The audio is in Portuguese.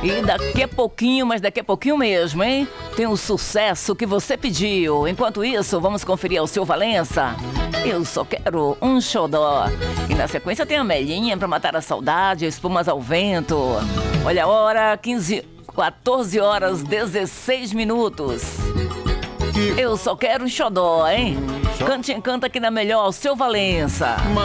E daqui a pouquinho, mas daqui a pouquinho mesmo, hein? Tem um sucesso que você pediu. Enquanto isso, vamos conferir ao seu Valença. Eu só quero um xodó. E na sequência tem a Melinha pra matar a saudade, espumas ao vento. Olha a hora, 14 horas 16 minutos. Eu só quero um xodó, hein? Cante e canta aqui na melhor, o seu Valença.